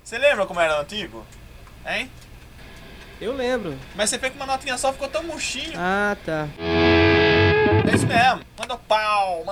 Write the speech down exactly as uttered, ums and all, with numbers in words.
Você lembra como era no antigo? Hein? Eu lembro. Mas você fez com uma notinha só, ficou tão murchinho. Ah, tá. É isso mesmo. Manda pau, manda